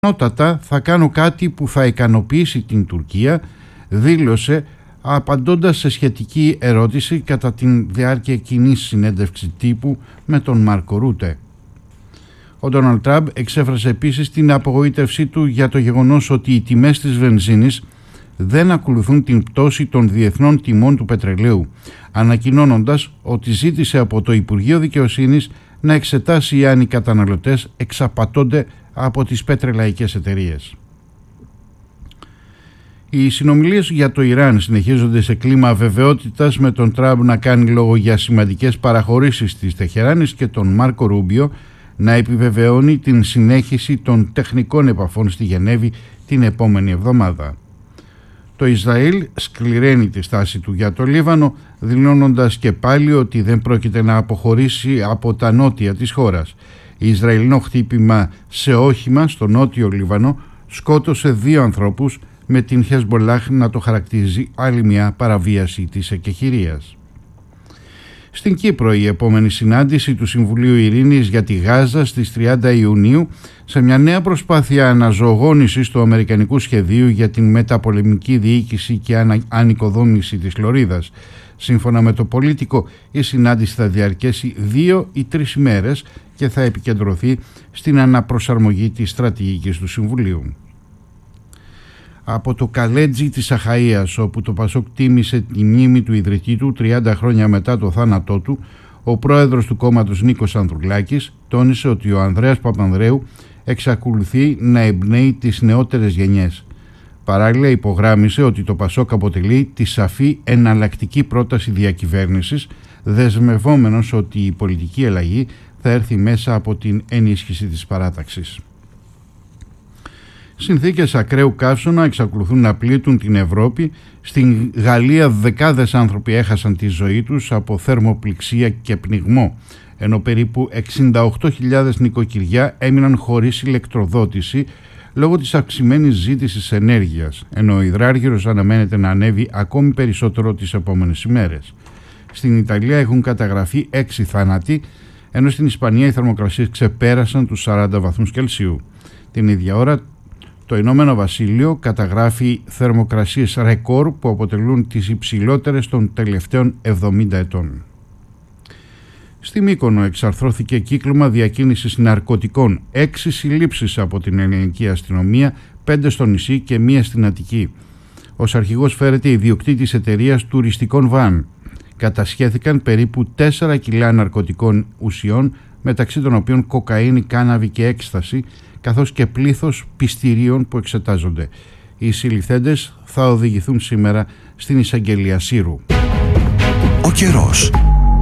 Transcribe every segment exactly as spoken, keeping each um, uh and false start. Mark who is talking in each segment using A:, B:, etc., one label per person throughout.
A: πιθανότατα θα κάνω κάτι που θα ικανοποιήσει την Τουρκία, δήλωσε απαντώντας σε σχετική ερώτηση κατά τη διάρκεια κοινής συνέντευξης τύπου με τον Μάρκο Ρούτε. Ο Ντόναλντ Τραμπ εξέφρασε επίσης την απογοήτευσή του για το γεγονός ότι οι τιμές της βενζίνης δεν ακολουθούν την πτώση των διεθνών τιμών του πετρελαίου, ανακοινώνοντας ότι ζήτησε από το Υπουργείο Δικαιοσύνης να εξετάσει αν οι καταναλωτές εξαπατώνται από τις πετρελαϊκές εταιρείες. Οι συνομιλίες για το Ιράν συνεχίζονται σε κλίμα αβεβαιότητας, με τον Τραμπ να κάνει λόγο για σημαντικές παραχωρήσεις της Τεχεράνης και τον Μάρκο Ρούμπιο να επιβεβαιώνει την συνέχιση των τεχνικών επαφών στη Γενέβη την επόμενη εβδομάδα. Το Ισραήλ σκληραίνει τη στάση του για το Λίβανο, δηλώνοντας και πάλι ότι δεν πρόκειται να αποχωρήσει από τα νότια της χώρας. Η Ισραηλινό χτύπημα σε όχημα στο νότιο Λίβανο σκότωσε δύο ανθρώπους, με την Χεσμπολάχ να το χαρακτηρίζει άλλη μια παραβίαση της εκεχηρίας. Στην Κύπρο, η επόμενη συνάντηση του Συμβουλίου Ειρήνης για τη Γάζα στις τριάντα Ιουνίου, σε μια νέα προσπάθεια αναζωογόνησης του αμερικανικού σχεδίου για την μεταπολεμική διοίκηση και ανα... ανοικοδόμηση της Λωρίδας. Σύμφωνα με το Πολίτικο, η συνάντηση θα διαρκέσει δύο ή τρεις ημέρες και θα επικεντρωθεί στην αναπροσαρμογή της στρατηγικής του Συμβουλίου. Από το Καλέτζι της Αχαΐας, όπου το Πασόκ τίμησε τη μνήμη του ιδρυτή του τριάντα χρόνια μετά το θάνατό του, ο πρόεδρος του κόμματος Νίκος Ανδρουλάκης τόνισε ότι ο Ανδρέας Παπανδρέου εξακολουθεί να εμπνέει τις νεότερες γενιές. Παράλληλα, υπογράμμισε ότι το Πασόκ αποτελεί τη σαφή εναλλακτική πρόταση διακυβέρνησης, δεσμευόμενος ότι η πολιτική αλλαγή θα έρθει μέσα από την ενίσχυση της παράταξης. Συνθήκες ακραίου καύσωνα εξακολουθούν να πλήττουν την Ευρώπη. Στην Γαλλία δεκάδες άνθρωποι έχασαν τη ζωή τους από θερμοπληξία και πνιγμό, ενώ περίπου εξήντα οκτώ χιλιάδες νοικοκυριά έμειναν χωρίς ηλεκτροδότηση λόγω της αυξημένης ζήτησης ενέργειας, ενώ ο υδράργυρος αναμένεται να ανέβει ακόμη περισσότερο τις επόμενες ημέρες. Στην Ιταλία έχουν καταγραφεί έξι θάνατοι, ενώ στην Ισπανία οι θερμοκρασίες ξεπέρασαν τους σαράντα βαθμούς Κελσίου. Την ίδια ώρα, το Ηνωμένο Βασίλειο καταγράφει θερμοκρασίες ρεκόρ που αποτελούν τις υψηλότερες των τελευταίων εβδομήντα ετών. Στη Μύκονο εξαρθρώθηκε κύκλωμα διακίνησης ναρκωτικών, έξι συλλήψεις από την ελληνική αστυνομία, πέντε στο νησί και μία στην Αττική. Ως αρχηγός φέρεται ιδιοκτήτης εταιρείας τουριστικών βαν. Κατασχέθηκαν περίπου τέσσερα κιλά ναρκωτικών ουσιών, μεταξύ των οποίων κοκαίνη, κάναβη και έκσταση, καθώς και πλήθος πιστηρίων που εξετάζονται. Οι συλληφθέντες θα οδηγηθούν σήμερα στην εισαγγελία Σύρου.
B: Ο καιρός.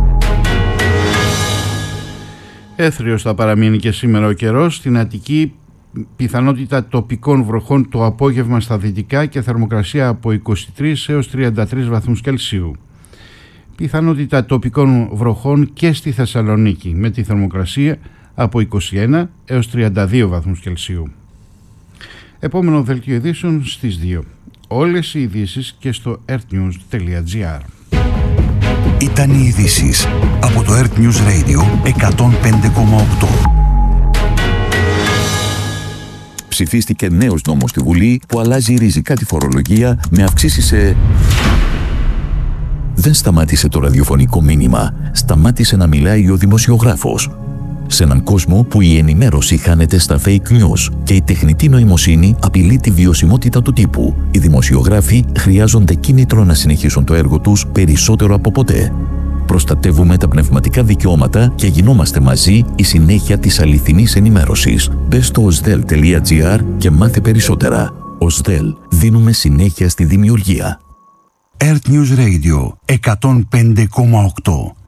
A: Έθριος θα παραμείνει και σήμερα ο καιρός. Στην Αττική πιθανότητα τοπικών βροχών το απόγευμα στα δυτικά και θερμοκρασία από είκοσι τρεις έως τριάντα τρεις βαθμούς Κελσίου. Πιθανότητα τοπικών βροχών και στη Θεσσαλονίκη, με τη θερμοκρασία από είκοσι ένα έως τριάντα δύο βαθμούς Κελσίου. Επόμενο δελτίο ειδήσεων στις δύο. Όλες οι ειδήσεις και στο earthnews τελεία gr.
B: Ήταν οι ειδήσεις από το Earth News Radio εκατόν πέντε κόμμα οκτώ.
C: Ψηφίστηκε νέος νόμος στη Βουλή που αλλάζει ριζικά τη φορολογία με αυξήσεις σε... Δεν σταμάτησε το ραδιοφωνικό μήνυμα, σταμάτησε να μιλάει ο δημοσιογράφος. Σε έναν κόσμο που η ενημέρωση χάνεται στα fake news και η τεχνητή νοημοσύνη απειλεί τη βιωσιμότητα του τύπου, οι δημοσιογράφοι χρειάζονται κίνητρο να συνεχίσουν το έργο τους περισσότερο από ποτέ. Προστατεύουμε τα πνευματικά δικαιώματα και γινόμαστε μαζί η συνέχεια της αληθινής ενημέρωσης. Μπες στο osdel τελεία gr και μάθε περισσότερα. Osdel, δίνουμε συνέχεια στη δημιουργία.
B: Earth News Radio εκατόν πέντε κόμμα οκτώ.